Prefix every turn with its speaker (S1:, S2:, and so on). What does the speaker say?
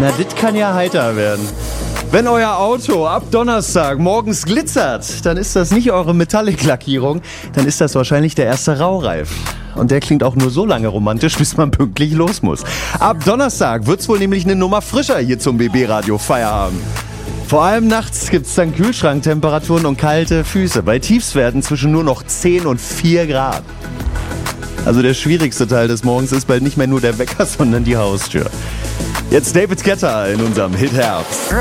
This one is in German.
S1: Na, das kann ja heiter werden. Wenn euer Auto ab Donnerstag morgens glitzert, dann ist das nicht eure Metallic-Lackierung, dann ist das wahrscheinlich der erste Raureif. Und der klingt auch nur so lange romantisch, bis man pünktlich los muss. Ab Donnerstag wird's wohl nämlich eine Nummer frischer hier zum BB-Radio Feierabend. Vor allem nachts gibt's dann Kühlschranktemperaturen und kalte Füße. Bei Tiefstwerten zwischen nur noch 10 und 4 Grad. Also der schwierigste Teil des Morgens ist bald nicht mehr nur der Wecker, sondern die Haustür. Jetzt David Guetta in unserem Hit Herbst.